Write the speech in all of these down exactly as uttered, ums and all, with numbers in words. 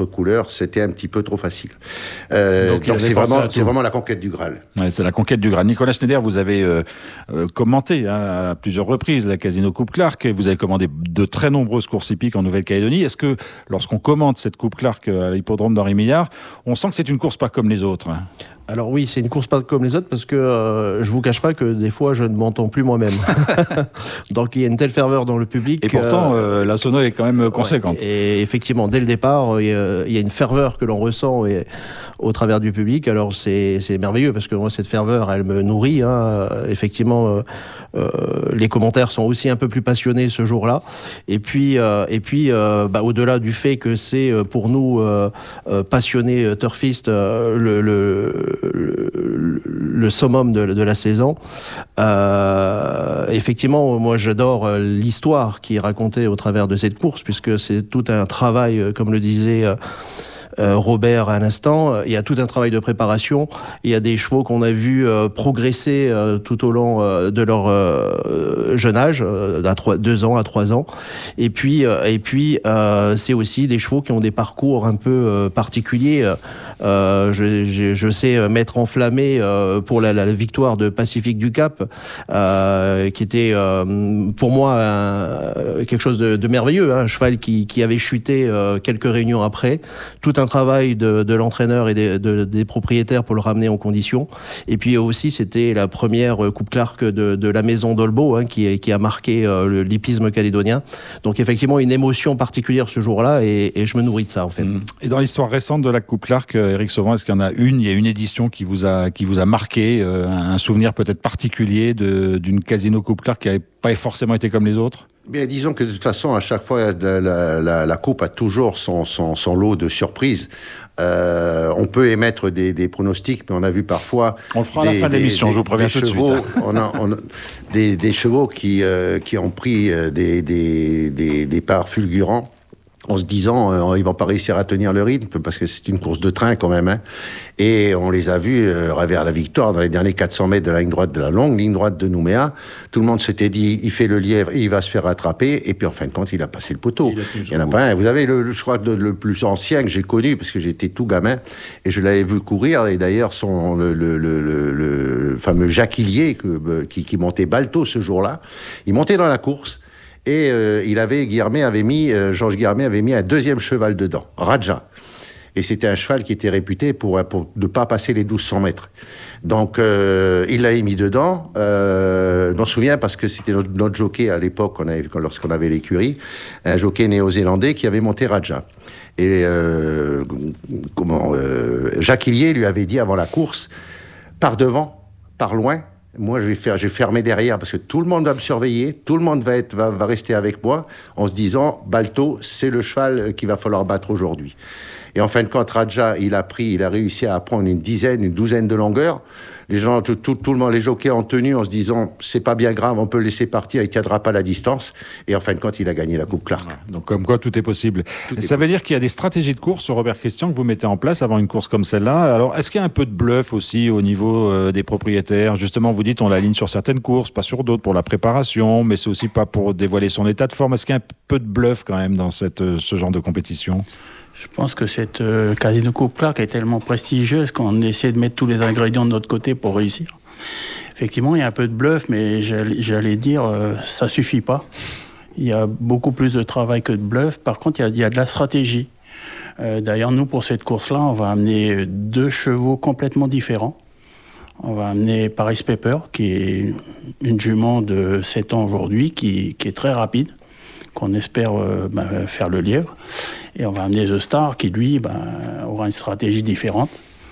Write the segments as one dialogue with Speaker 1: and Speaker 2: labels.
Speaker 1: autres couleurs, c'était un petit peu trop facile. Euh, donc, donc c'est vraiment, c'est vraiment la conquête du Graal.
Speaker 2: Ouais, c'est la conquête du Graal. Nicolas Schneider, vous avez euh, euh, commenté hein, à plusieurs reprises la Casino Coupe Clark, et vous avez commandé de très nombreuses courses hippiques en Nouvelle-Calédonie. Est-ce que lorsqu'on commente cette Coupe Clark à l'hippodrome d'Henri Millard, on sent que c'est une course pas comme les autres?
Speaker 3: Alors oui, c'est une course pas comme les autres parce que euh, je vous cache pas que des fois je ne m'entends plus moi-même. Donc il y a une telle ferveur dans le public.
Speaker 2: Et pourtant euh, euh, la sono est quand même conséquente.
Speaker 3: Ouais, et effectivement, dès le départ, il y a, il y a une ferveur que l'on ressent et, au travers du public. Alors c'est, c'est merveilleux parce que moi cette ferveur, elle me nourrit. Hein. Effectivement, euh, euh, les commentaires sont aussi un peu plus passionnés ce jour-là. Et puis, euh, et puis, euh, bah, au-delà du fait que c'est pour nous euh, euh, passionnés turfistes euh, le, le Le, le summum de, de la saison. Euh, effectivement, moi j'adore l'histoire qui est racontée au travers de cette course, puisque c'est tout un travail, comme le disait Euh, Robert à un instant, il y a tout un travail de préparation, il y a des chevaux qu'on a vu euh, progresser euh, tout au long euh, de leur euh, jeune âge, euh, à trois, deux ans à trois ans, et puis euh, et puis euh, c'est aussi des chevaux qui ont des parcours un peu euh, particuliers. Euh, je, je, je sais m'être enflammé euh, pour la, la victoire de Pacifique du Cap, euh, qui était euh, pour moi un, quelque chose de, de merveilleux, hein, un cheval qui, qui avait chuté euh, quelques réunions après, tout un travail de, de l'entraîneur et des, de, des propriétaires pour le ramener en condition. Et puis aussi, c'était la première Coupe Clark de, de la maison d'Olbeau, hein, qui, qui a marqué euh, le, l'hippisme calédonien. Donc effectivement, une émotion particulière ce jour-là, et, et je me nourris de ça en fait.
Speaker 2: Et dans l'histoire récente de la Coupe Clark, Éric Sauvant, est-ce qu'il y en a une, il y a une édition qui vous a, qui vous a marqué, euh, un souvenir peut-être particulier de, d'une Casino Coupe Clark qui n'avait pas forcément été comme les autres?
Speaker 1: Bien, disons que de toute façon, à chaque fois, la, la, la, la coupe a toujours son, son, son lot de surprises. Euh, on peut émettre des, des pronostics, mais on a vu parfois...
Speaker 2: On le fera
Speaker 1: des,
Speaker 2: à la fin de l'émission,
Speaker 1: des,
Speaker 2: je vous préviens tout de suite. Hein.
Speaker 1: On a, on a des, des chevaux qui, euh, qui ont pris des, des, des, des parts fulgurants, en se disant euh, ils vont pas réussir à tenir le rythme parce que c'est une course de train quand même, hein. Et on les a vus euh, vers la victoire dans les derniers quatre cents mètres de la ligne droite, de la longue ligne droite de Nouméa. Tout le monde s'était dit il fait le lièvre et il va se faire rattraper, et puis en fin de compte il a passé le poteau. Il, il y en a pas un. Vous avez le, le je crois le, le plus ancien que j'ai connu parce que j'étais tout gamin et je l'avais vu courir, et d'ailleurs son le, le, le, le, le fameux Jacques Hillier que, qui, qui montait Balto ce jour-là, il montait dans la course. Et euh, il avait, Guillermet avait mis, euh, Georges Guillermet avait mis un deuxième cheval dedans, Raja. Et c'était un cheval qui était réputé pour, pour ne pas passer les douze cents mètres. Donc, euh, il l'avait mis dedans. Euh, je m'en souviens parce que c'était notre, notre jockey à l'époque, on avait, lorsqu'on avait l'écurie, un jockey néo-zélandais qui avait monté Raja. Et euh, comment, euh, Jacques Hillier lui avait dit avant la course, par devant, par loin, moi, je vais faire, je vais fermer derrière parce que tout le monde va me surveiller, tout le monde va être, va, va rester avec moi en se disant, Balto, c'est le cheval qu'il va falloir battre aujourd'hui. Et en fin de compte, Raja, il a pris, il a réussi à prendre une dizaine, une douzaine de longueurs. Les gens, tout, tout, tout le monde, les jockeys en tenue en se disant, c'est pas bien grave, on peut le laisser partir, il tiendra pas la distance. Et en fin de compte, il a gagné la Coupe Clark.
Speaker 2: Donc, comme quoi, tout est possible.
Speaker 1: Tout est
Speaker 2: Ça
Speaker 1: possible.
Speaker 2: veut dire qu'il y a des stratégies de course, Robert Christian, que vous mettez en place avant une course comme celle-là. Alors, est-ce qu'il y a un peu de bluff aussi au niveau euh, des propriétaires? Justement, vous dites, on l'aligne sur certaines courses, pas sur d'autres pour la préparation, mais c'est aussi pas pour dévoiler son état de forme. Est-ce qu'il y a un peu de bluff quand même dans cette, euh, ce genre de compétition?
Speaker 4: Je pense que cette euh, Casino Coupe Clark est tellement prestigieuse qu'on essaie de mettre tous les ingrédients de notre côté pour réussir. Effectivement, il y a un peu de bluff, mais j'allais, j'allais dire, euh, ça suffit pas. Il y a beaucoup plus de travail que de bluff. Par contre, il y a, il y a de la stratégie. Euh, d'ailleurs, nous, pour cette course-là, on va amener deux chevaux complètement différents. On va amener Paris Pepper, qui est une jument de sept ans aujourd'hui, qui, qui est très rapide, qu'on espère euh, bah, faire le lièvre. Et on va amener The Star, qui lui bah, aura une stratégie différente.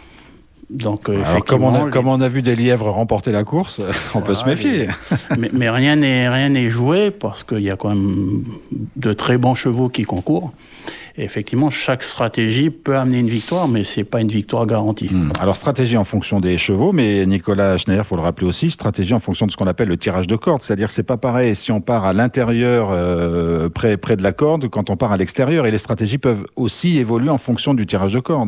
Speaker 4: Donc, euh,
Speaker 2: Alors, comme on, a,
Speaker 4: les...
Speaker 2: comme on a vu des lièvres remporter la course, on voilà, peut se méfier.
Speaker 4: Mais, mais, mais rien n'est rien n'est joué parce qu'il y a quand même de très bons chevaux qui concourent. Et effectivement, chaque stratégie peut amener une victoire, mais c'est pas une victoire garantie.
Speaker 2: Mmh. Alors, stratégie en fonction des chevaux, mais Nicolas Schneider, il faut le rappeler aussi, stratégie en fonction de ce qu'on appelle le tirage de corde. C'est-à-dire que c'est pas pareil si on part à l'intérieur, euh, près, près de la corde, quand on part à l'extérieur. Et les stratégies peuvent aussi évoluer en fonction du tirage de corde.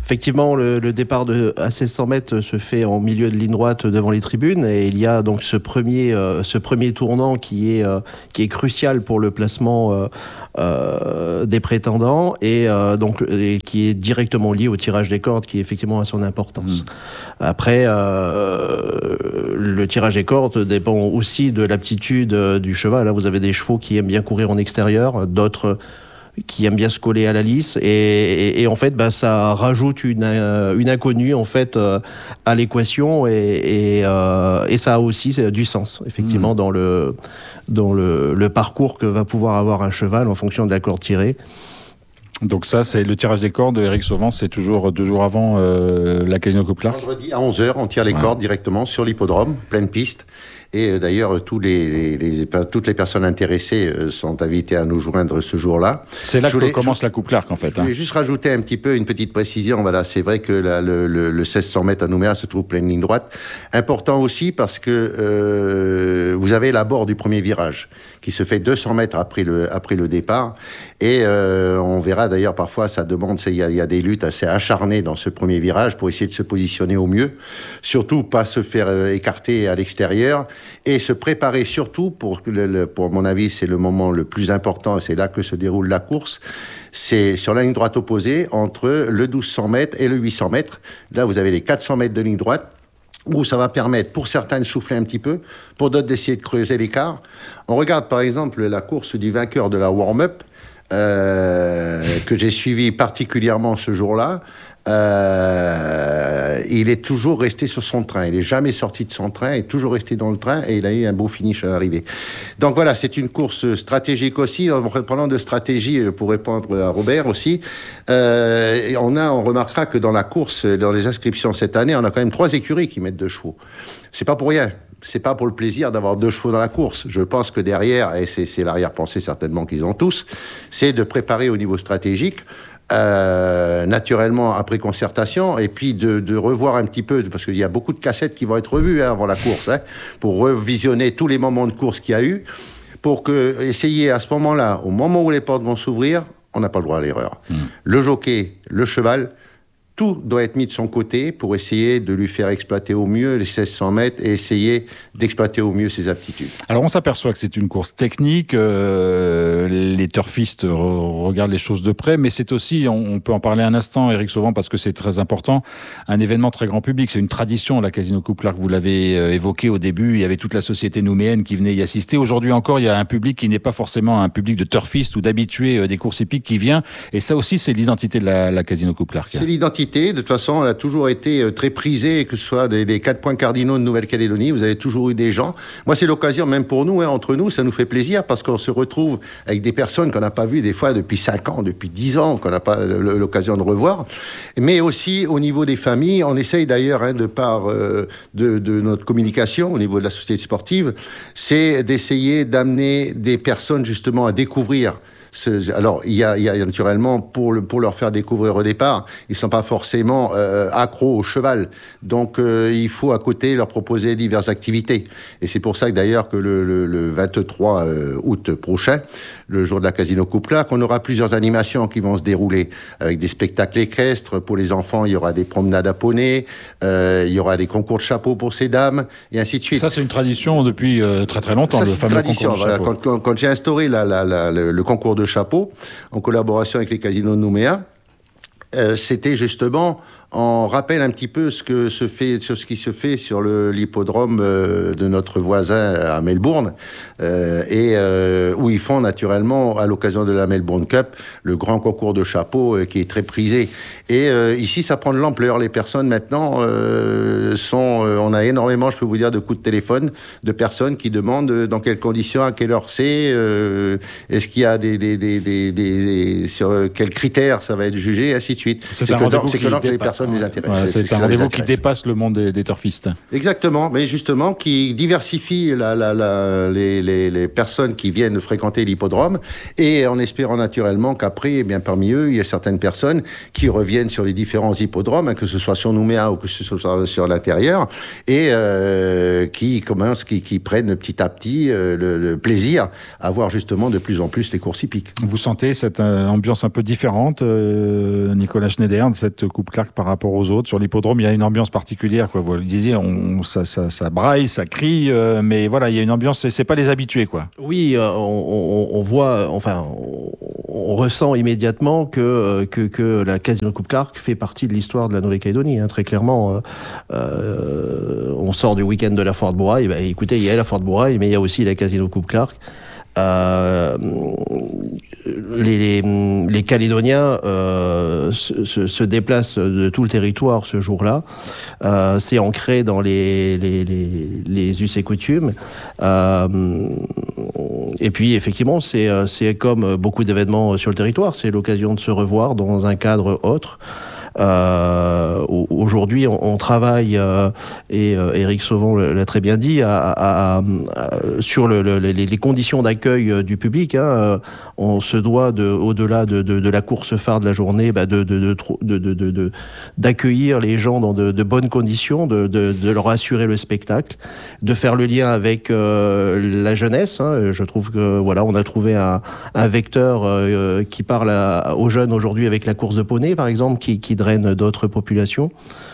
Speaker 3: Effectivement, le, le départ de, à seize cents mètres se fait en milieu de ligne droite devant les tribunes et il y a donc ce premier, euh, ce premier tournant qui est, euh, qui est crucial pour le placement euh, euh, des prétendants et, euh, donc, et qui est directement lié au tirage des cordes qui effectivement a son importance. Mmh. Après, euh, le tirage des cordes dépend aussi de l'aptitude du cheval. Là, vous avez des chevaux qui aiment bien courir en extérieur, d'autres qui aiment bien se coller à la lisse et, et, et en fait bah, ça rajoute une, euh, une inconnue en fait euh, à l'équation et, et, euh, et ça a aussi du sens effectivement mmh. dans, le, dans le, le parcours que va pouvoir avoir un cheval en fonction de la corde tirée.
Speaker 2: Donc ça, c'est le tirage des cordes, Éric Sauvant, c'est toujours deux jours avant euh, la Casino Coupe Clark.
Speaker 1: Vendredi à onze heures, on tire les ouais. cordes directement sur l'hippodrome, pleine piste. Et d'ailleurs, tous les, les, les, toutes les personnes intéressées sont invitées à nous joindre ce jour-là.
Speaker 2: C'est là je que voulais, commence je, la Coupe Clark, en fait.
Speaker 1: Je voulais hein. juste rajouter un petit peu une petite précision. Voilà, c'est vrai que la, le, le, le seize cents mètres à Nouméa se trouve pleine ligne droite. Important aussi parce que euh, vous avez l'abord du premier virage qui se fait deux cents mètres après le, après le départ. Et euh, on verra d'ailleurs parfois, ça demande, il y, y a des luttes assez acharnées dans ce premier virage pour essayer de se positionner au mieux. Surtout pas se faire euh, écarter à l'extérieur. Et se préparer surtout, pour, le, le, pour mon avis, c'est le moment le plus important, c'est là que se déroule la course, c'est sur la ligne droite opposée, entre le douze cents mètres et le huit cents mètres. Là, vous avez les quatre cents mètres de ligne droite, où ça va permettre, pour certains, de souffler un petit peu, pour d'autres, d'essayer de creuser l'écart. On regarde, par exemple, la course du vainqueur de la warm-up, euh, que j'ai suivi particulièrement ce jour-là. Euh, il est toujours resté sur son train, il n'est jamais sorti de son train, il est toujours resté dans le train et il a eu un beau finish à l'arrivée. Donc voilà, c'est une course stratégique aussi. En parlant de stratégie, pour répondre à Robert aussi, euh, on a, on remarquera que dans la course, dans les inscriptions cette année, on a quand même trois écuries qui mettent deux chevaux. C'est pas pour rien. C'est pas pour le plaisir d'avoir deux chevaux dans la course. Je pense que derrière, et c'est, c'est l'arrière-pensée certainement qu'ils ont tous, c'est de préparer au niveau stratégique. Euh, naturellement après concertation et puis de, de revoir un petit peu parce qu'il y a beaucoup de cassettes qui vont être revues hein, avant la course hein, pour revisionner tous les moments de course qu'il y a eu pour que, essayer à ce moment-là, au moment où les portes vont s'ouvrir, on n'a pas le droit à l'erreur. Mmh. Le jockey, le cheval, tout doit être mis de son côté pour essayer de lui faire exploiter au mieux les seize cents mètres et essayer d'exploiter au mieux ses aptitudes.
Speaker 2: Alors on s'aperçoit que c'est une course technique, euh, les turfistes re- regardent les choses de près, mais c'est aussi, on, on peut en parler un instant, Éric Sauvant, parce que c'est très important, un événement très grand public. C'est une tradition, la Casino Coupe Clark, vous l'avez euh, évoqué au début, il y avait toute la société nouméenne qui venait y assister. Aujourd'hui encore, il y a un public qui n'est pas forcément un public de turfistes ou d'habitués euh, des courses hippiques qui vient, et ça aussi c'est l'identité de la, la Casino Coupe Clark.
Speaker 1: C'est l'identité. De toute façon, elle a toujours été très prisée, que ce soit des, des quatre points cardinaux de Nouvelle-Calédonie. Vous avez toujours eu des gens. Moi, c'est l'occasion, même pour nous, hein, entre nous, ça nous fait plaisir parce qu'on se retrouve avec des personnes qu'on n'a pas vues des fois depuis cinq ans, depuis dix ans, qu'on n'a pas l'occasion de revoir. Mais aussi, au niveau des familles, on essaye d'ailleurs, hein, de par euh, de, de notre communication au niveau de la société sportive, c'est d'essayer d'amener des personnes justement à découvrir. Alors, il y a, il y a naturellement, pour, le, pour leur faire découvrir au départ, ils ne sont pas forcément euh, accros au cheval. Donc, euh, il faut à côté leur proposer diverses activités. Et c'est pour ça que d'ailleurs que le, le, le vingt-trois août prochain, le jour de la Casino Coupe Clark, on aura plusieurs animations qui vont se dérouler avec des spectacles équestres. Pour les enfants, il y aura des promenades à poney, euh, il y aura des concours de chapeaux pour ces dames, et ainsi de suite.
Speaker 2: Ça, c'est une tradition depuis euh, très très longtemps,
Speaker 1: ça,
Speaker 2: le
Speaker 1: c'est
Speaker 2: fameux
Speaker 1: une tradition,
Speaker 2: concours de
Speaker 1: voilà.
Speaker 2: chapeaux.
Speaker 1: Quand, quand, quand j'ai instauré la, la, la, le, le concours de chapeau, en collaboration avec les casinos de Nouméa, euh, c'était justement en rappel un petit peu ce que se fait, sur ce qui se fait sur le, l'hippodrome euh, de notre voisin à Melbourne, euh, et euh, où ils font naturellement, à l'occasion de la Melbourne Cup, le grand concours de chapeau euh, qui est très prisé. Et euh, ici, ça prend de l'ampleur. Les personnes maintenant euh, sont, euh, on a énormément, je peux vous dire, de coups de téléphone de personnes qui demandent euh, dans quelles conditions, à quelle heure c'est, euh, est-ce qu'il y a des, des, des, des, des, des sur euh, quels critères ça va être jugé, et ainsi de suite.
Speaker 2: C'est,
Speaker 1: c'est
Speaker 2: un
Speaker 1: que
Speaker 2: rendez-vous
Speaker 1: dans, c'est
Speaker 2: qui
Speaker 1: que dans
Speaker 2: dépasse,
Speaker 1: les personnes
Speaker 2: ouais.
Speaker 1: les intéressent.
Speaker 2: Ouais, c'est, c'est un rendez-vous qui dépasse le monde des, des turfistes.
Speaker 1: Exactement, mais justement qui diversifie la, la, la, les, les, les personnes qui viennent fréquenter l'hippodrome, et en espérant naturellement qu'après, eh bien, parmi eux, il y a certaines personnes qui reviennent sur les différents hippodromes, hein, que ce soit sur Nouméa ou que ce soit sur l'intérieur, et euh, qui commencent, qui, qui prennent petit à petit euh, le, le plaisir à voir justement de plus en plus les courses hippiques.
Speaker 2: Vous sentez cette euh, ambiance un peu différente, euh, Nicolas ? Nicolas Schneider, de cette Coupe Clark par rapport aux autres. Sur l'hippodrome, il y a une ambiance particulière, quoi. Vous le disiez, on, ça, ça, ça braille, ça crie, euh, mais voilà, il y a une ambiance, c'est, c'est pas les habitués, quoi.
Speaker 3: Oui, euh, on, on, on voit, enfin, on, on ressent immédiatement que, que, que la Casino Coupe Clark fait partie de l'histoire de la Nouvelle-Calédonie, hein, très clairement. Euh, on sort du week-end de la Foire de Bourail, ben, écoutez, il y a la Foire de Bourail, mais il y a aussi la Casino Coupe Clark. Euh, les, les, les Calédoniens euh, se, se, se déplacent de tout le territoire ce jour-là. Euh, c'est ancré dans les, les, les, les us et coutumes. Euh, et puis, effectivement, c'est, c'est comme beaucoup d'événements sur le territoire. C'est l'occasion de se revoir dans un cadre autre. Euh, aujourd'hui, on, on travaille, euh, et euh, Éric Sauvant l'a très bien dit, à, à, à, sur le, le, les, les conditions d'accueil du public. Hein. On se doit, de, au-delà de, de, de la course phare de la journée, bah de, de, de, de, de, de, de, d'accueillir les gens dans de, de bonnes conditions, de, de, de leur assurer le spectacle, de faire le lien avec euh, la jeunesse. Hein. Je trouve que voilà, on a trouvé un, un vecteur euh, qui parle à, aux jeunes aujourd'hui avec la course de poney, par exemple, qui, qui draine d'autres populations.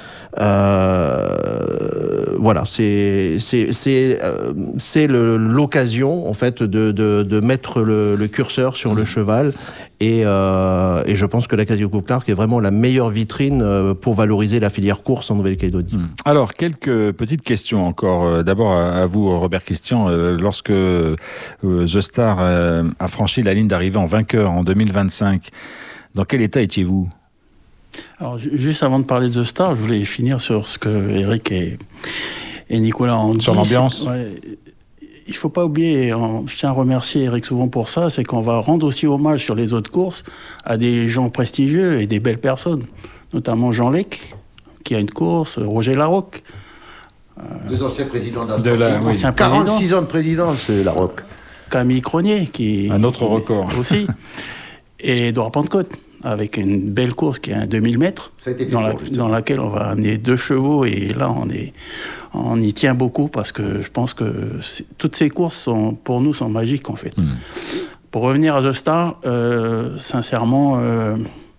Speaker 3: Euh, voilà, c'est c'est c'est euh, c'est le, l'occasion en fait de de, de mettre le, le curseur sur le cheval et euh, et je pense que la Casino Coupe Clark est vraiment la meilleure vitrine pour valoriser la filière course en Nouvelle-Calédonie.
Speaker 2: Alors quelques petites questions encore. D'abord à vous, Robert Christian, lorsque The Star a franchi la ligne d'arrivée en vainqueur en deux mille vingt-cinq, dans quel état étiez-vous ?
Speaker 4: Alors, juste avant de parler de The Star, je voulais finir sur ce que Éric et, et Nicolas ont dit.
Speaker 2: Sur l'ambiance.
Speaker 4: Ouais, il ne faut pas oublier, je tiens à remercier Éric souvent pour ça, c'est qu'on va rendre aussi hommage sur les autres courses à des gens prestigieux et des belles personnes, notamment Jean Lec, qui a une course, Roger Larocque.
Speaker 1: Deux anciens présidents
Speaker 2: de la, oui.
Speaker 1: quarante-six ans de présidence, Larocque.
Speaker 4: Camille Cronier, qui
Speaker 2: un autre record
Speaker 4: aussi, et Édouard Pentecôte, avec une belle course qui est un deux mille mètres, dans, la, dans laquelle on va amener deux chevaux, et là on, est, on y tient beaucoup parce que je pense que toutes ces courses sont, pour nous sont magiques en fait. Mmh. Pour revenir à The Star, euh, sincèrement, euh,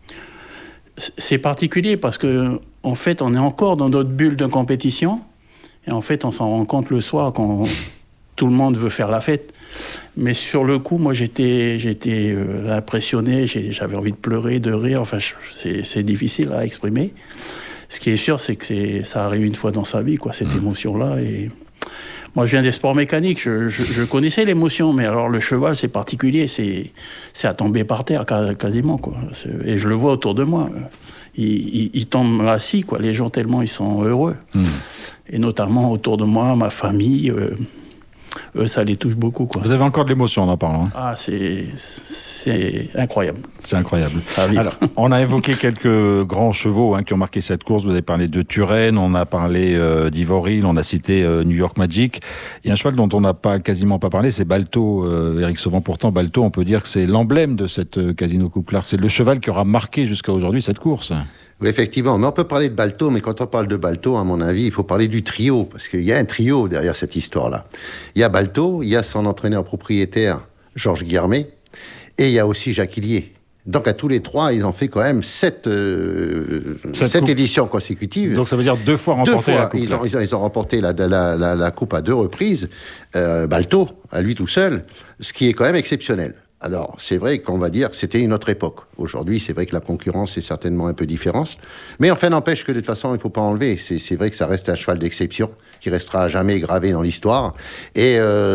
Speaker 4: c'est particulier parce que en fait on est encore dans notre bulle de compétition, et en fait on s'en rend compte le soir quand tout le monde veut faire la fête. Mais sur le coup, moi, j'étais, j'étais euh, impressionné, j'ai, j'avais envie de pleurer, de rire. Enfin, je, c'est, c'est difficile à exprimer. Ce qui est sûr, c'est que c'est, ça arrive une fois dans sa vie, quoi, cette mmh. émotion-là. Et moi, je viens des sports mécaniques. Je, je, je connaissais l'émotion, mais alors le cheval, c'est particulier. C'est, c'est à tomber par terre, quasiment, quoi. C'est, et je le vois autour de moi. Il, il, il tombe assis, quoi. Les gens, tellement ils sont heureux. Mmh. Et notamment autour de moi, ma famille... Euh, Eux, ça les touche beaucoup, quoi.
Speaker 2: Vous avez encore de l'émotion en en parlant. Hein.
Speaker 4: Ah, c'est, c'est incroyable.
Speaker 2: C'est incroyable. Alors, on a évoqué quelques grands chevaux hein, qui ont marqué cette course. Vous avez parlé de Turenne, on a parlé euh, d'Ivory, on a cité euh, New York Magic. Il y a un cheval dont on n'a pas, quasiment pas parlé, c'est Balto. Euh, Éric Sauvant, pourtant, Balto, on peut dire que c'est l'emblème de cette euh, Casino Coupe Clark. C'est le cheval qui aura marqué jusqu'à aujourd'hui cette course.
Speaker 1: Oui, effectivement, mais on peut parler de Balto, mais quand on parle de Balto, à mon avis, il faut parler du trio, parce qu'il y a un trio derrière cette histoire-là. Il y a Balto, il y a son entraîneur propriétaire, Georges Guillermet, et il y a aussi Jacques Illier. Donc à tous les trois, ils ont fait quand même sept, euh, sept éditions consécutives.
Speaker 2: Donc ça veut dire deux fois remporté
Speaker 1: deux fois,
Speaker 2: la coupe.
Speaker 1: Ils ont, ils ont, ils ont remporté la, la, la, la coupe à deux reprises, euh, Balto, à lui tout seul, ce qui est quand même exceptionnel. Alors, c'est vrai qu'on va dire que c'était une autre époque. Aujourd'hui, c'est vrai que la concurrence est certainement un peu différente. Mais enfin, n'empêche que de toute façon, il ne faut pas enlever. C'est, c'est vrai que ça reste un cheval d'exception, qui restera à jamais gravé dans l'histoire, et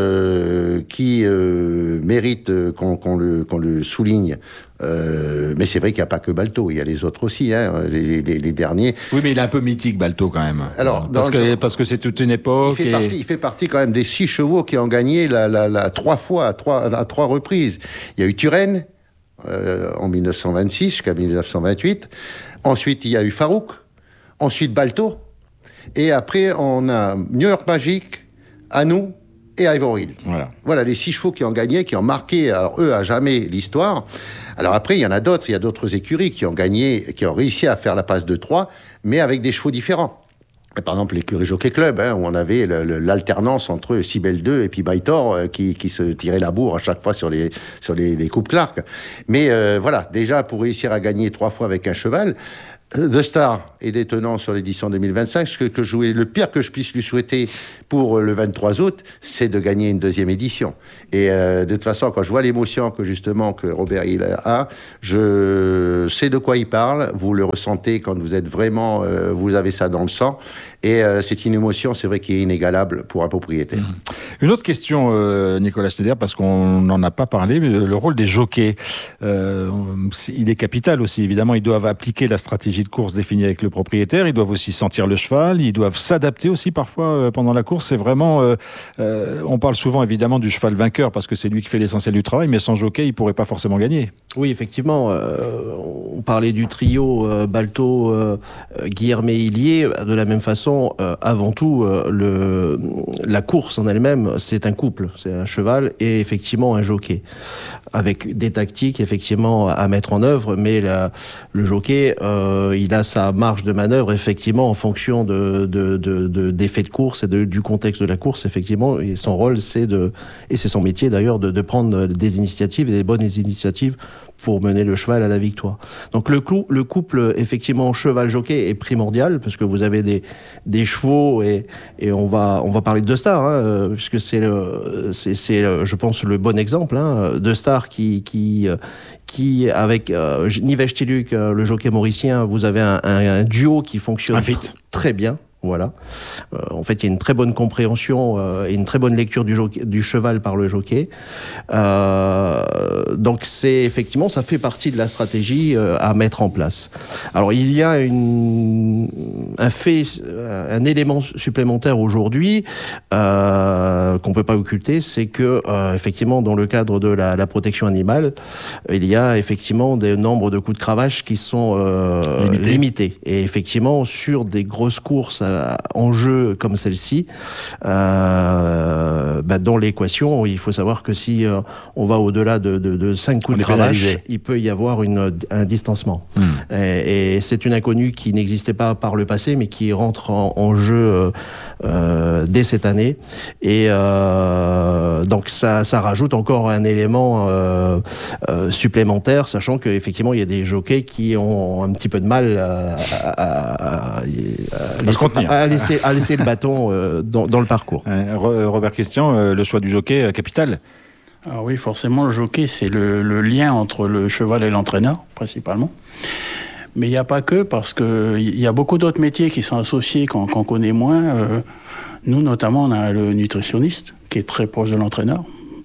Speaker 1: euh, qui euh, mérite qu'on, qu'on, le, qu'on le souligne. Euh, mais c'est vrai qu'il n'y a pas que Balto, il y a les autres aussi, hein, les, les, les derniers.
Speaker 2: Oui, mais il est un peu mythique, Balto, quand même.
Speaker 1: Alors,
Speaker 2: parce,
Speaker 1: dans,
Speaker 2: que, parce que c'est toute une époque.
Speaker 1: Il fait,
Speaker 2: et...
Speaker 1: partie, il fait partie quand même des six chevaux qui ont gagné la, la, la, trois fois, à trois, à trois reprises. Il y a eu Turenne, euh, en dix-neuf cent vingt-six jusqu'à dix-neuf cent vingt-huit. Ensuite, il y a eu Farouk. Ensuite, Balto. Et après, on a New York Magic, Anou et Ivory. Voilà. Voilà les six chevaux qui ont gagné, qui ont marqué, alors eux, à jamais l'histoire. Alors après, il y en a d'autres, il y a d'autres écuries qui ont gagné, qui ont réussi à faire la passe de trois, mais avec des chevaux différents. par exemple, l'écurie Jockey Club, hein, où on avait le, le, l'alternance entre Cybèle deux et puis Baitor, euh, qui, qui se tirait la bourre à chaque fois sur les, sur les, les Coupes Clark. Mais euh, voilà, déjà, pour réussir à gagner trois fois avec un cheval, The Star est détenant sur l'édition deux mille vingt-cinq. Ce que, que je, le pire que je puisse lui souhaiter pour le vingt-trois août, c'est de gagner une deuxième édition. Et euh, de toute façon, quand je vois l'émotion que justement que Robert il a, je sais de quoi il parle. Vous le ressentez quand vous êtes vraiment, euh, vous avez ça dans le sang. Et euh, c'est une émotion, c'est vrai, qui est inégalable pour un propriétaire. Mmh.
Speaker 2: Une autre question, euh, Nicolas Schneider, parce qu'on n'en a pas parlé, mais le rôle des jockeys, euh, il est capital aussi. Évidemment, ils doivent appliquer la stratégie de course définie avec le propriétaire. Ils doivent aussi sentir le cheval. Ils doivent s'adapter aussi parfois euh, pendant la course. C'est vraiment, euh, euh, on parle souvent évidemment du cheval vainqueur parce que c'est lui qui fait l'essentiel du travail, mais sans jockey, il pourrait pas forcément gagner.
Speaker 3: Oui, effectivement. Euh, on parlait du trio euh, Balto, euh, Guillermet, Illier. De la même façon, euh, avant tout, euh, le, la course en elle-même, c'est un couple. C'est un cheval et effectivement un jockey. Avec des tactiques, effectivement, à mettre en œuvre, mais la, le jockey, euh, il a sa marge de manœuvre, effectivement, en fonction de, de, de, de, d'effets de course et de, du contexte de la course, effectivement. Et son rôle, c'est de, et c'est son métier d'ailleurs, de, de prendre des initiatives et des bonnes initiatives pour mener le cheval à la victoire. Donc le, clou, le couple, effectivement, cheval-jockey est primordial, parce que vous avez des, des chevaux, et, et on, va, on va parler de deux stars, hein, puisque c'est, le, c'est, c'est, je pense, le bon exemple. Hein, deux stars qui, qui, qui avec euh, Nivèche Tiluk, le jockey mauricien, vous avez un, un, un duo qui fonctionne tr- très bien. Voilà. Euh, en fait, il y a une très bonne compréhension euh, et une très bonne lecture du, jockey, du cheval par le jockey. Euh, donc, c'est effectivement, ça fait partie de la stratégie euh, à mettre en place. Alors, il y a une, un fait, un élément supplémentaire aujourd'hui euh, qu'on peut pas occulter, c'est que euh, effectivement, dans le cadre de la, la protection animale, il y a effectivement des nombres de coups de cravache qui sont euh, limités. limités. Et effectivement, sur des grosses courses en jeu comme celle-ci, euh, bah dans l'équation, il faut savoir que si euh, on va au-delà de, de, de cinq coups on de cravache, il peut y avoir une, un distancement. Mmh. Et, et c'est une inconnue qui n'existait pas par le passé, mais qui rentre en, en jeu euh, euh, dès cette année. Et euh, donc ça, ça rajoute encore un élément euh, euh, supplémentaire, sachant qu'effectivement il y a des jockeys qui ont un petit peu de mal à, à, à, à, à laisser, à laisser, à laisser le bâton euh, dans, dans le parcours.
Speaker 2: Robert Christian, euh, le choix du jockey, euh, capital.
Speaker 4: Ah oui, forcément, le jockey, c'est le, le lien entre le cheval et l'entraîneur, principalement. Mais il n'y a pas que, parce qu'il y a beaucoup d'autres métiers qui sont associés qu'on, qu'on connaît moins. Euh, nous, notamment, on a le nutritionniste, qui est très proche de l'entraîneur.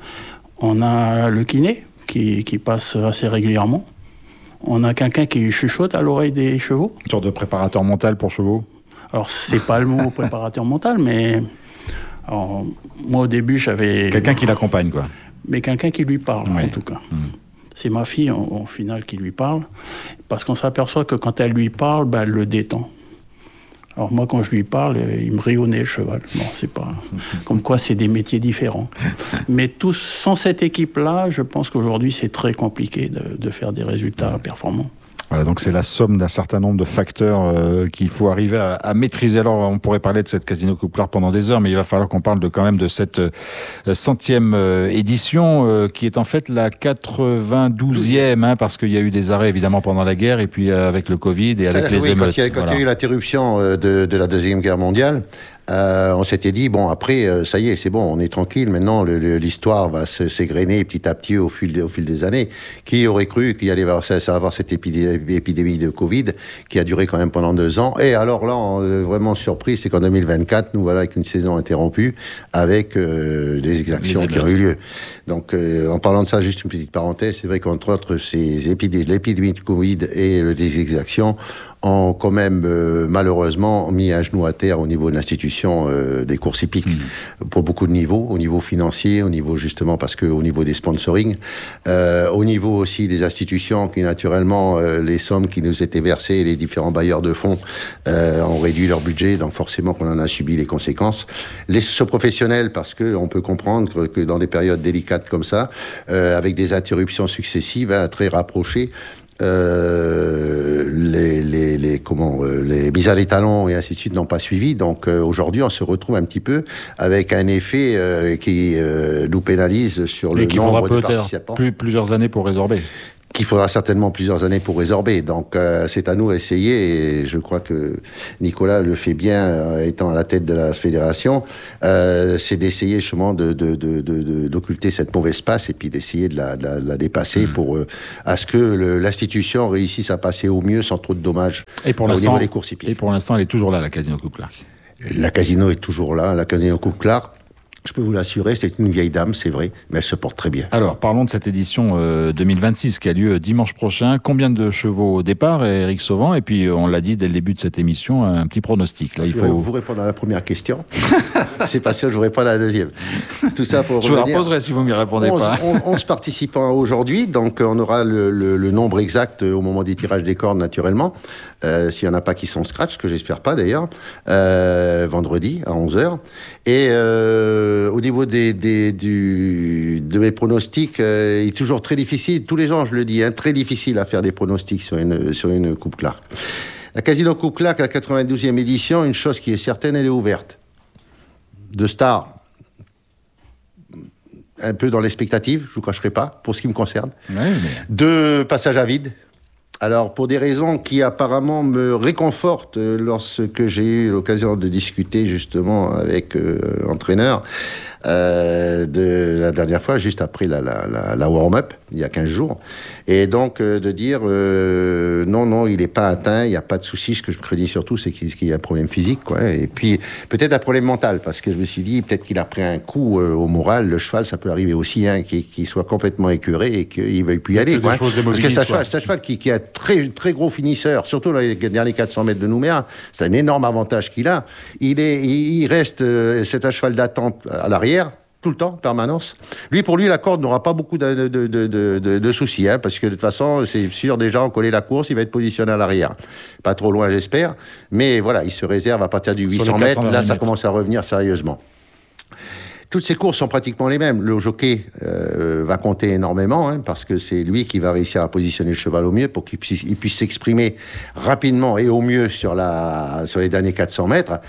Speaker 4: On a le kiné, qui, qui passe assez régulièrement. On a quelqu'un qui chuchote à l'oreille des chevaux.
Speaker 2: Une sorte de préparateur mental pour chevaux.
Speaker 4: Alors, c'est pas le mot préparateur mental, mais... Alors, moi, au début, j'avais...
Speaker 2: Quelqu'un qui l'accompagne, quoi.
Speaker 4: Mais quelqu'un qui lui parle, oui. En tout cas.
Speaker 2: Mmh.
Speaker 4: C'est ma fille, en, en finale, qui lui parle. Parce qu'on s'aperçoit que quand elle lui parle, ben, elle le détend. Alors moi, quand je lui parle, il me rit au nez, le cheval. Bon, c'est pas... Comme quoi, c'est des métiers différents. Mais tous, sans cette équipe-là, je pense qu'aujourd'hui, c'est très compliqué de, de faire des résultats performants.
Speaker 2: Voilà, donc c'est la somme d'un certain nombre de facteurs euh, qu'il faut arriver à, à maîtriser. Alors on pourrait parler de cette Casino Coupe Clark pendant des heures, mais il va falloir qu'on parle de, quand même de cette euh, centième euh, édition euh, qui est en fait la quatre-vingt-douzième, hein, parce qu'il y a eu des arrêts évidemment pendant la guerre et puis euh, avec le Covid et avec Ça, les
Speaker 1: oui,
Speaker 2: émeutes.
Speaker 1: Quand il y a, quand voilà. il y a eu l'interruption euh, de, de la Deuxième Guerre mondiale, Euh, on s'était dit, bon, après, euh, ça y est, c'est bon, on est tranquille, maintenant, le, le, l'histoire va se, s'égrener petit à petit au fil, de, au fil des années. Qui aurait cru qu'il y allait avoir, ça, ça avoir cette épidémie, épidémie de Covid, qui a duré quand même pendant deux ans. Et alors là, on est vraiment surpris, c'est qu'en deux mille vingt-quatre, nous voilà avec une saison interrompue, avec euh, des exactions qui ont eu lieu. Donc, euh, en parlant de ça, juste une petite parenthèse, c'est vrai qu'entre autres, ces épidémies, l'épidémie de Covid et les exactions ont quand même euh, malheureusement mis un genou à terre au niveau de l'institution euh, des courses hippiques, mmh. pour beaucoup de niveaux, au niveau financier, au niveau justement parce que au niveau des sponsoring, euh, au niveau aussi des institutions qui naturellement euh, les sommes qui nous étaient versées, les différents bailleurs de fonds euh, ont réduit leur budget, donc forcément qu'on en a subi les conséquences. Les socio-professionnels, parce que on peut comprendre que, que dans des périodes délicates comme ça, euh, avec des interruptions successives, hein, très rapprochées. Euh, les, les, les, comment, euh, les mises à l'étalon et ainsi de suite n'ont pas suivi. Donc euh, aujourd'hui, on se retrouve un petit peu avec un effet euh, qui euh, nous pénalise sur le nombre de participants.
Speaker 2: Plus, plusieurs années pour résorber.
Speaker 1: Qu'il faudra certainement plusieurs années pour résorber. Donc euh, c'est à nous d'essayer, et je crois que Nicolas le fait bien, euh, étant à la tête de la fédération, euh, c'est d'essayer justement de, de, de, de, d'occulter cette mauvaise passe et puis d'essayer de la, de la, de la dépasser mmh. pour euh, à ce que le, l'institution réussisse à passer au mieux sans trop de dommages
Speaker 2: et pour
Speaker 1: au
Speaker 2: l'instant,
Speaker 1: niveau des courses hippiques.
Speaker 2: Et pour l'instant, elle est toujours là, la Casino Coupe Clark.
Speaker 1: La Casino est toujours là, la Casino Coupe Clark. Je peux vous l'assurer, c'est une vieille dame, c'est vrai, mais elle se porte très bien.
Speaker 2: Alors, parlons de cette édition euh, deux mille vingt-six qui a lieu dimanche prochain. Combien de chevaux au départ, Éric Sauvant? Et puis, on l'a dit dès le début de cette émission, un petit pronostic. Là, il
Speaker 1: je
Speaker 2: faut
Speaker 1: vais vous répondre à la première question. C'est pas sûr que je vous réponds à la deuxième. Tout ça pour
Speaker 2: je
Speaker 1: revenir.
Speaker 2: vous la reposerai si vous ne m'y répondez
Speaker 1: onze,
Speaker 2: pas.
Speaker 1: onze participants aujourd'hui, donc on aura le, le, le nombre exact au moment des tirages des cordes, naturellement. Euh, s'il n'y en a pas qui sont scratch, que j'espère pas d'ailleurs, euh, vendredi à onze heures. Et euh, au niveau des, des, du, de mes pronostics, euh, il est toujours très difficile, tous les ans je le dis, hein, très difficile à faire des pronostics sur une, sur une Coupe Clark. La Casino Coupe Clark, la quatre-vingt-douzième édition, une chose qui est certaine, elle est ouverte. De stars, un peu dans l'expectative, je ne vous cacherai pas, pour ce qui me concerne.
Speaker 2: Ouais, mais...
Speaker 1: De passage à vide. Alors, pour des raisons qui apparemment me réconfortent euh, lorsque j'ai eu l'occasion de discuter justement avec euh, l'entraîneur euh, de la dernière fois, juste après la, la, la, la warm-up, il y a quinze jours. Et donc, euh, de dire euh, non, non, il n'est pas atteint, il n'y a pas de souci. Ce que je me dis surtout, c'est qu'il, qu'il y a un problème physique, quoi. Et puis, peut-être un problème mental, parce que je me suis dit, peut-être qu'il a pris un coup euh, au moral. Le cheval, ça peut arriver aussi, hein, qu'il, qu'il soit complètement écœuré et qu'il ne veuille plus y aller, quoi. Parce que c'est un cheval, c'est un cheval qui, qui a très, très gros finisseur, surtout dans les derniers quatre cents mètres de Nouméa. C'est un énorme avantage qu'il a. Il, est, il, il reste, euh, c'est un cheval d'attente à l'arrière, tout le temps, permanence. Lui, pour lui, la corde n'aura pas beaucoup de, de, de, de, de, de soucis, hein, parce que de toute façon, c'est sûr, déjà, on collait la course, il va être positionné à l'arrière. Pas trop loin, j'espère. Mais voilà, il se réserve à partir du huit cents mètres. Là, ça commence à revenir sérieusement. Toutes ces courses sont pratiquement les mêmes. Le jockey euh, va compter énormément, hein, parce que c'est lui qui va réussir à positionner le cheval au mieux pour qu'il puisse, il puisse s'exprimer rapidement et au mieux sur, la, sur les derniers quatre cents mètres.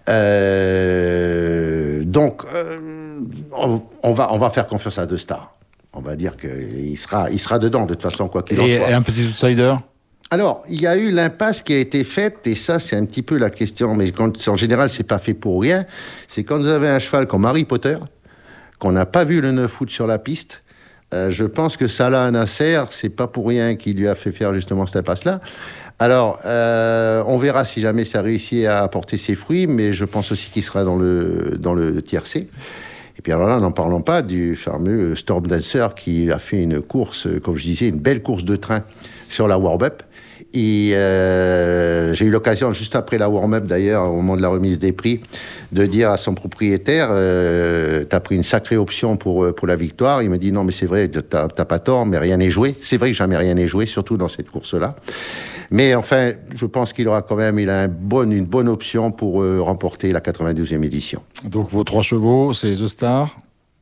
Speaker 1: Euh, donc, euh, on, on, va, on va faire confiance à deux stars. On va dire qu'il sera, il sera dedans, de toute façon, quoi qu'il en soit.
Speaker 2: Et un petit outsider ?
Speaker 1: Alors, il y a eu l'impasse qui a été faite, et ça, c'est un petit peu la question, mais quand, en général, c'est pas fait pour rien. C'est quand vous avez un cheval comme Harry Potter, qu'on n'a pas vu le neuf août sur la piste, euh, je pense que Salah Nasser, c'est pas pour rien qu'il lui a fait faire justement cette impasse-là. Alors, euh, on verra si jamais ça réussit à apporter ses fruits, mais je pense aussi qu'il sera dans le, dans le tiercé. Et puis alors là, n'en parlons pas du fameux Storm Dancer qui a fait une course, comme je disais, une belle course de train sur la warm-up. Et euh, j'ai eu l'occasion, juste après la warm-up d'ailleurs, au moment de la remise des prix, de dire à son propriétaire euh, « T'as pris une sacrée option pour, pour la victoire ». Il me dit « Non, mais c'est vrai, t'as, t'as pas tort, mais rien n'est joué ». C'est vrai que jamais rien n'est joué, surtout dans cette course-là. Mais enfin, je pense qu'il aura quand même il a un bon, une bonne option pour euh, remporter la quatre-vingt-douzième édition.
Speaker 2: Donc vos trois chevaux, c'est The Star,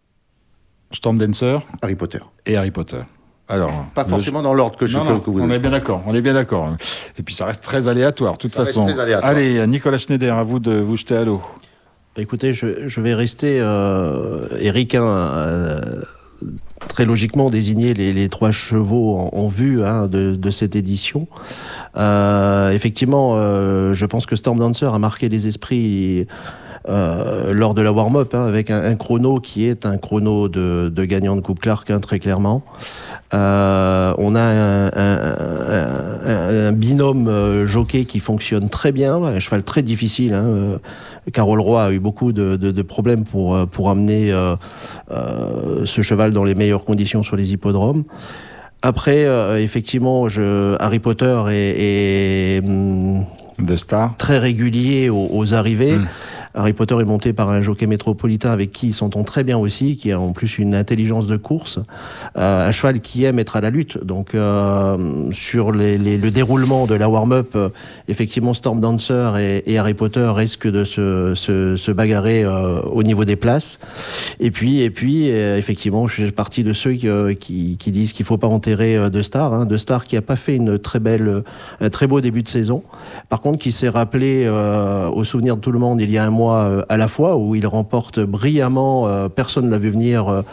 Speaker 2: Storm Dancer,
Speaker 1: Harry Potter.
Speaker 2: Et Harry Potter. Alors,
Speaker 1: pas forcément le... dans l'ordre que je
Speaker 2: non,
Speaker 1: que,
Speaker 2: non,
Speaker 1: que vous
Speaker 2: on est bien d'accord, on est bien d'accord. Et puis ça reste très aléatoire, de toute
Speaker 1: ça
Speaker 2: façon.
Speaker 1: Reste très aléatoire.
Speaker 2: Allez, Nicolas Schneider, à vous de vous jeter à l'eau.
Speaker 3: Écoutez, je, je vais rester euh, Eric, hein, euh, très logiquement désigner les, les trois chevaux en, en vue hein, de, de cette édition. Euh, effectivement, euh, je pense que Storm Dancer a marqué les esprits euh, lors de la warm-up, hein, avec un, un chrono qui est un chrono de, de gagnant de Coupe Clark, hein, très clairement. Euh, on a un, un, un, un binôme euh, jockey qui fonctionne très bien, un cheval très difficile. Hein, euh, Carole Roy a eu beaucoup de, de, de problèmes pour, pour amener euh, euh, ce cheval dans les meilleures conditions sur les hippodromes. Après, euh, effectivement, je, Harry Potter est, est
Speaker 2: The Star.
Speaker 3: très régulier aux, aux arrivées. Mmh. Harry Potter est monté par un jockey métropolitain avec qui il s'entend très bien aussi, qui a en plus une intelligence de course, euh, un cheval qui aime être à la lutte. Donc euh, sur les, les, le déroulement de la warm-up, euh, effectivement Storm Dancer et, et Harry Potter risquent de se, se, se bagarrer euh, au niveau des places. Et puis, et puis euh, effectivement, je fais partie de ceux qui, euh, qui, qui disent qu'il faut pas enterrer euh, De Star, hein, De Star qui a pas fait une très belle, un très beau début de saison. Par contre, qui s'est rappelé euh, au souvenir de tout le monde il y a un mois euh, à la fois, où il remporte brillamment, euh, personne ne l'a vu venir, euh,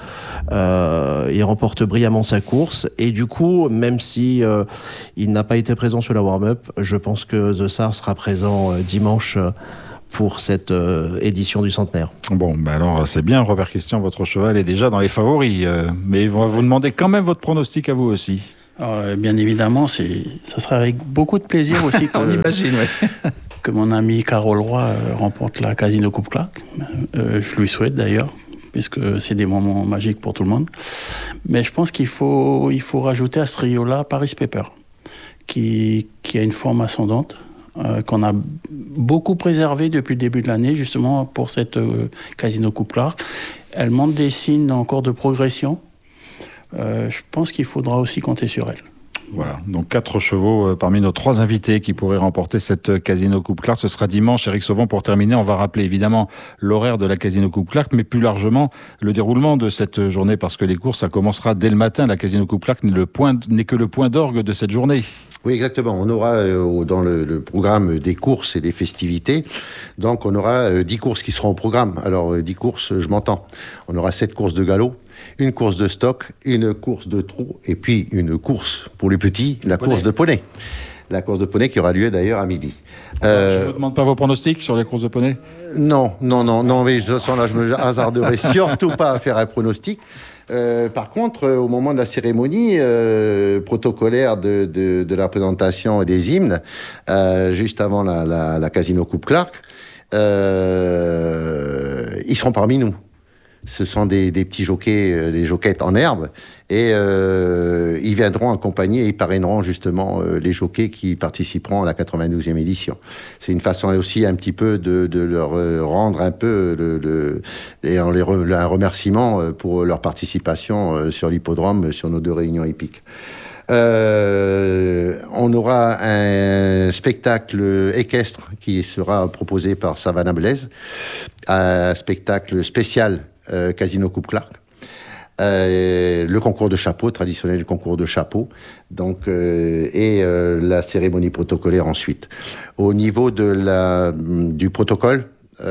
Speaker 3: euh, il remporte brillamment sa course. Et du coup, même si euh, il n'a pas été présent sur la warm-up, je pense que The Star sera présent euh, dimanche euh, pour cette euh, édition du centenaire.
Speaker 2: Bon, ben alors c'est bien, Robert Christian, votre cheval est déjà dans les favoris, euh, mais on va vous demander quand même votre pronostic à vous aussi.
Speaker 4: Alors, bien évidemment, c'est, ça sera avec beaucoup de plaisir aussi que,
Speaker 2: On imagine, ouais.
Speaker 4: que mon ami Carole Roy euh, remporte la Casino Coupe Clark. Euh, je lui souhaite d'ailleurs, puisque c'est des moments magiques pour tout le monde. Mais je pense qu'il faut, il faut rajouter à ce trio-là Paris Pepper, qui, qui a une forme ascendante, euh, qu'on a beaucoup préservée depuis le début de l'année, justement pour cette euh, Casino Coupe Clark. Elle montre des signes encore de progression. Euh, je pense qu'il faudra aussi compter sur elle.
Speaker 2: Voilà, donc quatre chevaux euh, parmi nos trois invités qui pourraient remporter cette Casino Coupe Clark. Ce sera dimanche. Éric Sauvant, pour terminer, on va rappeler évidemment l'horaire de la Casino Coupe Clark, mais plus largement le déroulement de cette journée, parce que les courses, ça commencera dès le matin. La Casino Coupe Clark n'est, le point, n'est que le point d'orgue de cette journée.
Speaker 1: Oui, exactement. On aura euh, dans le, le programme des courses et des festivités, donc on aura euh, dix courses qui seront au programme. Alors euh, dix courses, je m'entends. On aura sept courses de galop, une course de stock, une course de trot, et puis une course pour les petits, la
Speaker 2: poney.
Speaker 1: course de poney. La course de poney qui aura lieu d'ailleurs à midi.
Speaker 2: Euh, je ne vous demande pas vos pronostics sur les courses de poney ?
Speaker 1: Non, non, non, non, mais de toute façon là, je me hasarderai surtout pas à faire un pronostic. Euh, par contre, euh, au moment de la cérémonie euh, protocolaire de, de, de la présentation des hymnes, euh, juste avant la, la, la Casino Coupe Clark, euh, ils seront parmi nous. Ce sont des, des petits jockeys, euh, des joquettes en herbe, et euh, ils viendront accompagner et ils parraineront justement euh, les jockeys qui participeront à la quatre-vingt-douzième édition. C'est une façon aussi un petit peu de, de leur rendre un peu le, le, et en les re, un remerciement pour leur participation sur l'hippodrome, sur nos deux réunions épiques. Euh, on aura un spectacle équestre qui sera proposé par Savannah Blaise, un spectacle spécial euh, Casino Coupe Clark, euh, le concours de chapeau, traditionnel concours de chapeau, donc, euh, et euh, la cérémonie protocolaire ensuite. Au niveau de la, du protocole,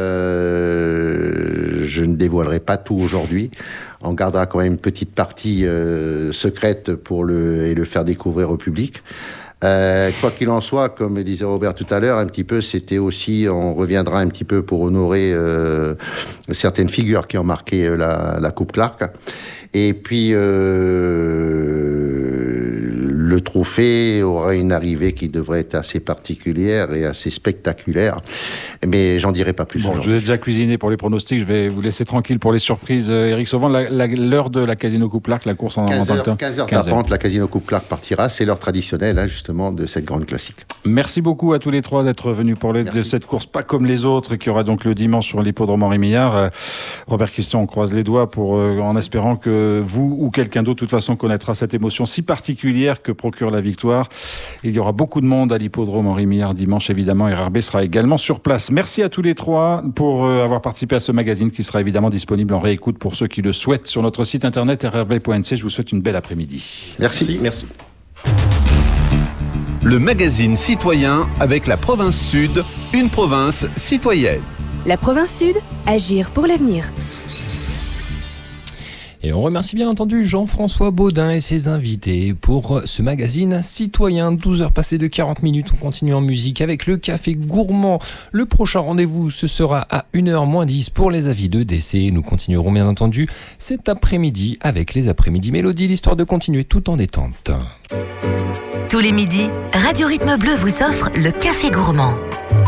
Speaker 1: Euh, je ne dévoilerai pas tout aujourd'hui. On gardera quand même une petite partie euh, secrète pour le, et le faire découvrir au public. Euh, quoi qu'il en soit, comme disait Robert tout à l'heure, un petit peu, c'était aussi, on reviendra un petit peu pour honorer euh, certaines figures qui ont marqué la, la Coupe Clark. Et puis, euh, le trophée aura une arrivée qui devrait être assez particulière et assez spectaculaire. Mais j'en dirai pas plus.
Speaker 2: Bon, je vous ai déjà cuisiné pour les pronostics, je vais vous laisser tranquille pour les surprises. Euh, Éric Sauvant, la, la, l'heure de la Casino Coupe Clark, la course en
Speaker 1: quinze heures,
Speaker 2: temps
Speaker 1: quinze heures tapante, la Casino Coupe Clark partira. C'est l'heure traditionnelle, hein, justement, de cette grande classique.
Speaker 2: Merci beaucoup à tous les trois d'être venus parler de cette course, pas comme les autres, qui aura donc le dimanche sur l'hippodrome Henri Millard. Euh, Robert Christian, on croise les doigts pour, euh, en espérant que vous ou quelqu'un d'autre, de toute façon, connaîtra cette émotion si particulière que procure la victoire. Il y aura beaucoup de monde à l'hippodrome Henri Millard dimanche, évidemment. R R B sera également sur place. Merci à tous les trois pour euh, avoir participé à ce magazine qui sera évidemment disponible en réécoute pour ceux qui le souhaitent sur notre site internet r r b point n c. Je vous souhaite une belle après-midi.
Speaker 1: Merci. Merci.
Speaker 5: Le magazine citoyen avec la province Sud, une province citoyenne.
Speaker 6: La province Sud, agir pour l'avenir.
Speaker 7: Et on remercie bien entendu Jean-François Baudin et ses invités pour ce magazine citoyen. douze heures passées de quarante minutes, on continue en musique avec le Café Gourmand. Le prochain rendez-vous, ce sera à une heure moins dix pour les avis de décès. Nous continuerons bien entendu cet après-midi avec les après-midi mélodies, l'histoire de continuer tout en détente.
Speaker 6: Tous les midis, Radio Rythme Bleu vous offre le Café Gourmand.